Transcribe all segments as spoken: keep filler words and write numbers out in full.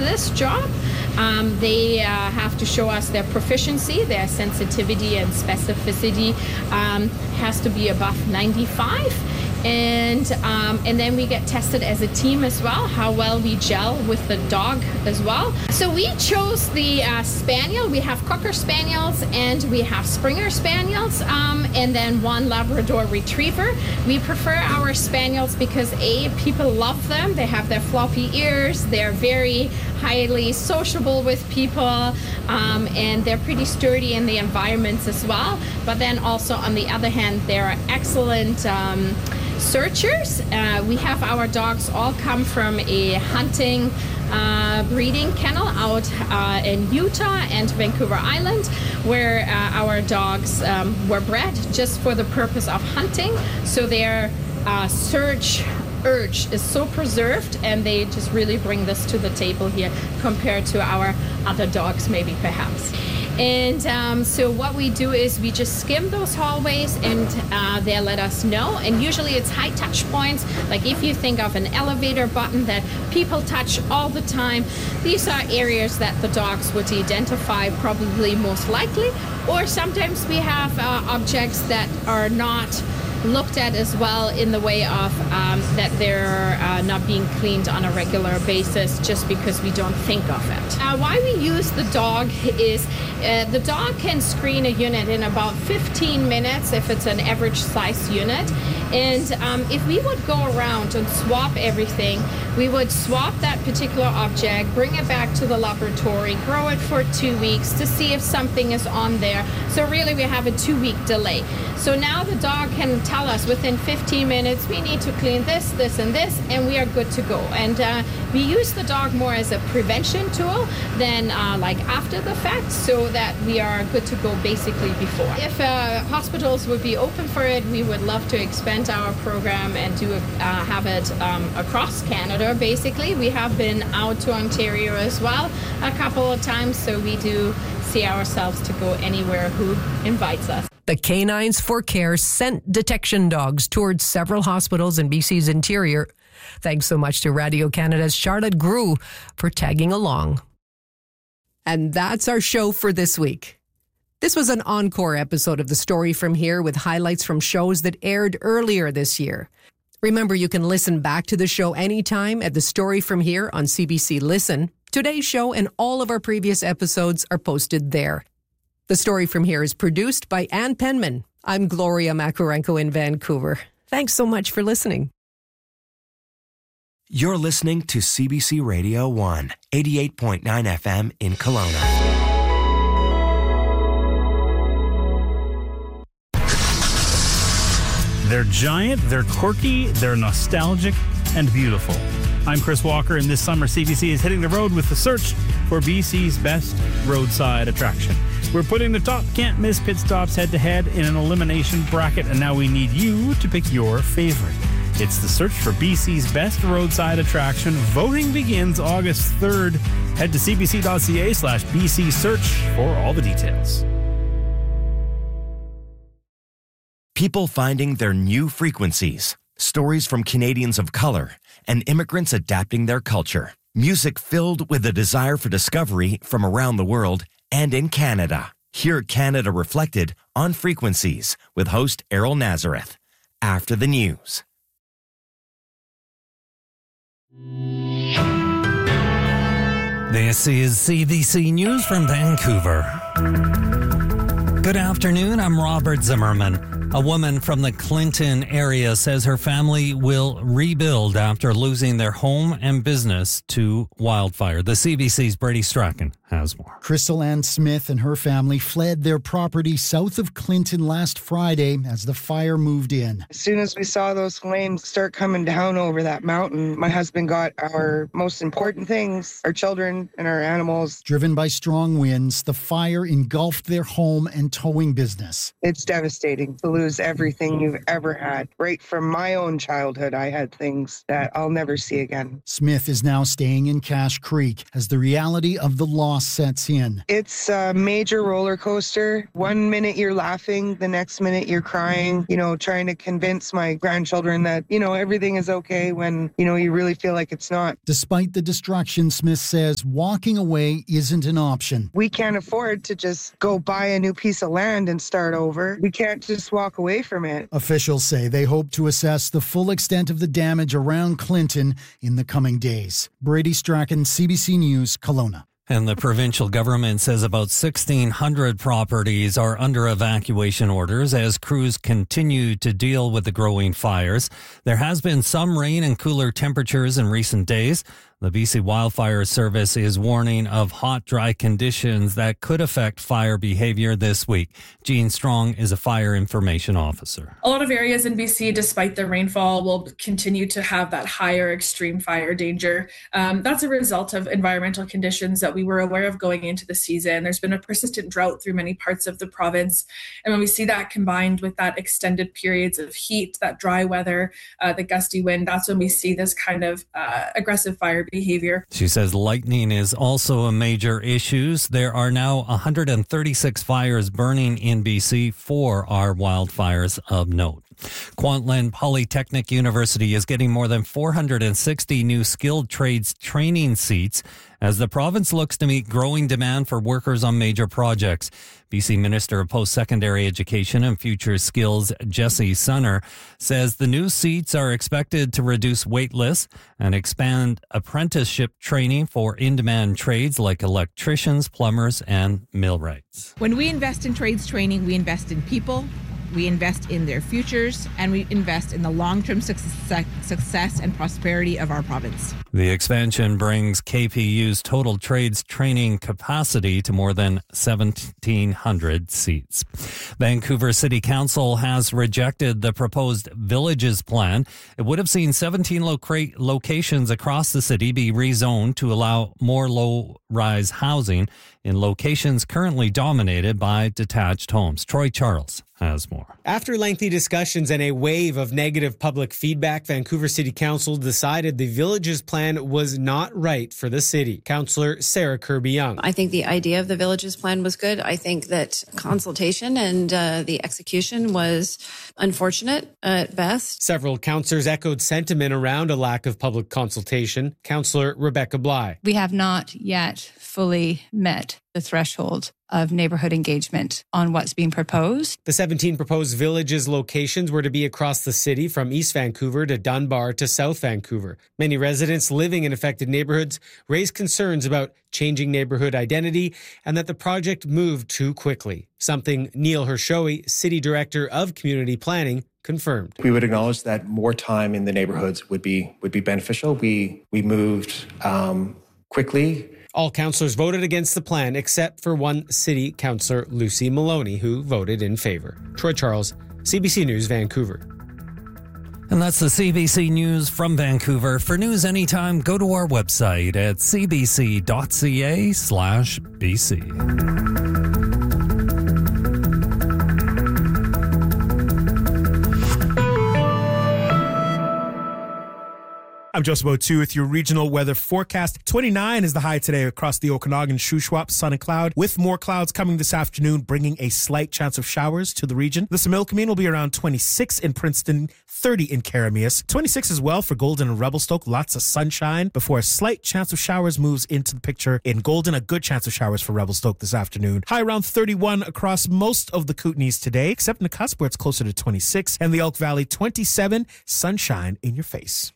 this job. Um, they uh, have to show us their proficiency, their sensitivity and specificity um, has to be above ninety-five. And um, and then we get tested as a team as well, how well we gel with the dog as well. So we chose the uh, Spaniel. We have Cocker Spaniels and we have Springer Spaniels, um, and then one Labrador Retriever. We prefer our Spaniels because A, people love them. They have their floppy ears. They're very highly sociable with people, um, and they're pretty sturdy in the environments as well. But then also on the other hand, they're excellent um, searchers. Uh, we have our dogs all come from a hunting uh, breeding kennel out uh, in Utah and Vancouver Island, where uh, our dogs um, were bred just for the purpose of hunting. So their uh, search urge is so preserved, and they just really bring this to the table here compared to our other dogs maybe perhaps. And um, so what we do is we just skim those hallways, and uh, they let us know. And usually it's high touch points. Like if you think of an elevator button that people touch all the time, these are areas that the dogs would identify probably most likely. Or sometimes we have uh, objects that are not looked at as well in the way of um, that they're uh, not being cleaned on a regular basis just because we don't think of it. Uh, why we use the dog is uh, the dog can screen a unit in about fifteen minutes if it's an average size unit. And um, if we would go around and swap everything, we would swap that particular object, bring it back to the laboratory, grow it for two weeks to see if something is on there. So really we have a two-week delay. So now the dog can tell us within fifteen minutes, we need to clean this, this, and this, and we are good to go. And uh, we use the dog more as a prevention tool than uh, like after the fact, so that we are good to go basically before. If uh, hospitals would be open for it, we would love to expand our program and do uh, have it um, across Canada. Basically, we have been out to Ontario as well a couple of times, so we do see ourselves to go anywhere who invites us. The Canines for Care scent detection dogs toured several hospitals in B C's interior. Thanks so much to Radio Canada's Charlotte Grew for tagging along. And that's our show for this week. This was an encore episode of The Story From Here with highlights from shows that aired earlier this year. Remember, you can listen back to the show anytime at The Story From Here on C B C Listen. Today's show and all of our previous episodes are posted there. The Story From Here is produced by Ann Penman. I'm Gloria Makurenko in Vancouver. Thanks so much for listening. You're listening to C B C Radio one, eighty-eight point nine F M in Kelowna. They're giant, they're quirky, they're nostalgic, and beautiful. I'm Chris Walker, and this summer C B C is hitting the road with the search for B C's best roadside attraction. We're putting the top can't-miss pit stops head-to-head in an elimination bracket, and now we need you to pick your favorite. It's the search for B C's best roadside attraction. Voting begins August third. Head to cbc.ca slash BC search for all the details. People finding their new frequencies. Stories from Canadians of color and immigrants adapting their culture. Music filled with a desire for discovery from around the world and in Canada. Hear Canada Reflected on Frequencies with host Errol Nazareth. After the news. This is C B C News from Vancouver. Good afternoon, I'm Robert Zimmerman. A woman from the Clinton area says her family will rebuild after losing their home and business to wildfire. The C B C's Brady Strachan has more. Crystal Ann Smith and her family fled their property south of Clinton last Friday as the fire moved in. As soon as we saw those flames start coming down over that mountain, my husband got our most important things, our children and our animals. Driven by strong winds, the fire engulfed their home and towing business. It's devastating to lose everything you've ever had. Right from my own childhood, I had things that I'll never see again. Smith is now staying in Cache Creek as the reality of the loss sets in. It's a major roller coaster. One minute you're laughing, the next minute you're crying, you know, trying to convince my grandchildren that, you know, everything is okay when, you know, you really feel like it's not. Despite the destruction, Smith says walking away isn't an option. We can't afford to just go buy a new piece of land and start over. We can't just walk away from it. Officials say they hope to assess the full extent of the damage around Clinton in the coming days. Brady Strachan, C B C News, Kelowna. And the provincial government says about sixteen hundred properties are under evacuation orders as crews continue to deal with the growing fires. There has been some rain and cooler temperatures in recent days. The B C Wildfire Service is warning of hot, dry conditions that could affect fire behavior this week. Jean Strong is a fire information officer. A lot of areas in B C, despite the rainfall, will continue to have that higher extreme fire danger. Um, that's a result of environmental conditions that we were aware of going into the season. There's been a persistent drought through many parts of the province. And when we see that combined with that extended periods of heat, that dry weather, uh, the gusty wind, that's when we see this kind of uh, aggressive fire behavior. She says lightning is also a major issue. There are now one hundred thirty-six fires burning in B C. Four are wildfires of note. Kwantlen Polytechnic University is getting more than four hundred sixty new skilled trades training seats as the province looks to meet growing demand for workers on major projects. B C Minister of Post-Secondary Education and Future Skills, Jessie Sunner, says the new seats are expected to reduce wait lists and expand apprenticeship training for in-demand trades like electricians, plumbers, and millwrights. When we invest in trades training, we invest in people, we invest in their futures, and we invest in the long-term success, success and prosperity of our province. The expansion brings K P U's total trades training capacity to more than seventeen hundred seats. Vancouver City Council has rejected the proposed Villages plan. It would have seen seventeen loca- locations across the city be rezoned to allow more low-rise housing in locations currently dominated by detached homes. Troy Charles has more. After lengthy discussions and a wave of negative public feedback, Vancouver City Council decided the Villages plan was not right for the city. Councillor Sarah Kirby-Young. I think the idea of the Villages plan was good. I think that consultation and uh, the execution was unfortunate at best. Several councillors echoed sentiment around a lack of public consultation. Councillor Rebecca Bly. We have not yet fully met the threshold of neighborhood engagement on what's being proposed. The seventeen proposed Villages locations were to be across the city from East Vancouver to Dunbar to South Vancouver. Many residents living in affected neighborhoods raised concerns about changing neighborhood identity and that the project moved too quickly, something Neil Hershowy, City Director of Community Planning, confirmed. We would acknowledge that more time in the neighborhoods would be would be beneficial. We we moved um, quickly. All councillors voted against the plan except for one city councillor, Lucy Maloney, who voted in favor. Troy Charles, C B C News, Vancouver. And that's the C B C News from Vancouver. For news anytime, go to our website at cbc.ca slash BC. I'm Joseph O'Toole with your regional weather forecast. twenty-nine is the high today across the Okanagan, Shuswap, sun and cloud, with more clouds coming this afternoon, bringing a slight chance of showers to the region. The Similkameen will be around twenty-six in Princeton, thirty in Karamias, twenty-six as well for Golden and Revelstoke. Lots of sunshine before a slight chance of showers moves into the picture in Golden. A good chance of showers for Revelstoke this afternoon. High around thirty-one across most of the Kootenays today, except in the cusp where it's closer to twenty-six, and the Elk Valley, twenty-seven, sunshine in your face.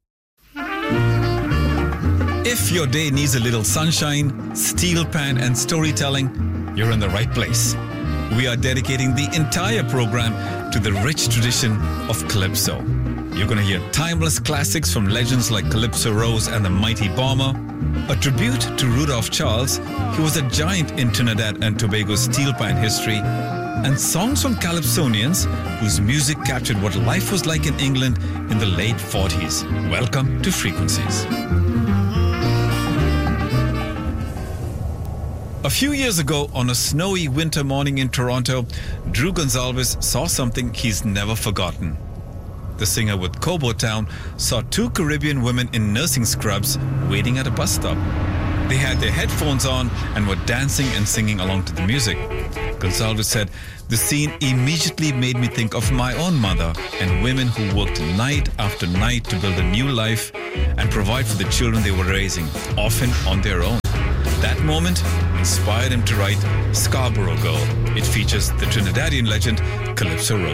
If your day needs a little sunshine, steel pan and storytelling, you're in the right place. We are dedicating the entire program to the rich tradition of Calypso. You're going to hear timeless classics from legends like Calypso Rose and the Mighty Bomber, a tribute to Rudolph Charles, who was a giant in Trinidad and Tobago's steel pan history, and songs from Calypsonians whose music captured what life was like in England in the late forties. Welcome to Frequencies. A few years ago, on a snowy winter morning in Toronto, Drew Gonsalves saw something he's never forgotten. The singer with Cobo Town saw two Caribbean women in nursing scrubs waiting at a bus stop. They had their headphones on and were dancing and singing along to the music. Gonsalves said, "The scene immediately made me think of my own mother and women who worked night after night to build a new life and provide for the children they were raising, often on their own." That moment inspired him to write Scarborough Girl. It features the Trinidadian legend Calypso Rose.